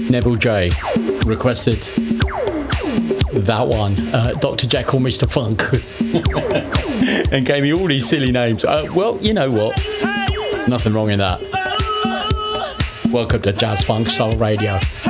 Neville J requested that one, Dr. Jekyll, Mr. Funk, and gave me all these silly names. Well, you know what? Nothing wrong in that. Welcome to Jazz Funk Soul Radio.